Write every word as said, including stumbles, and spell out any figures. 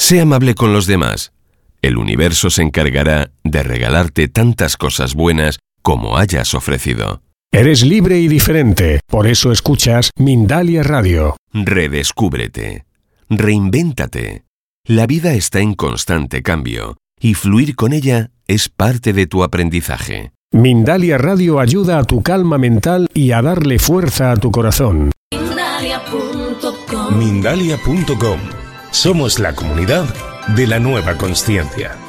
Sé amable con los demás. El universo se encargará de regalarte tantas cosas buenas como hayas ofrecido. Eres libre y diferente, por eso escuchas Mindalia Radio. Redescúbrete. Reinvéntate. La vida está en constante cambio y fluir con ella es parte de tu aprendizaje. Mindalia Radio ayuda a tu calma mental y a darle fuerza a tu corazón. Mindalia punto com. Mindalia punto com. Somos la comunidad de la nueva consciencia.